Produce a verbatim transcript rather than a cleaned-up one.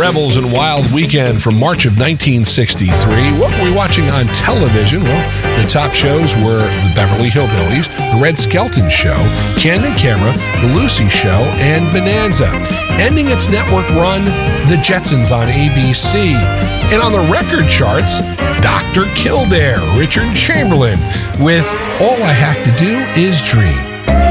Rebels and Wild Weekend from March of nineteen sixty-three. What were we watching on television? Well, the top shows were the Beverly Hillbillies, the Red Skelton Show, Candid Camera, the Lucy Show, and Bonanza. Ending its network run, The Jetsons on A B C. And on the record charts, Doctor Kildare, Richard Chamberlain, with All I Have to Do Is Dream.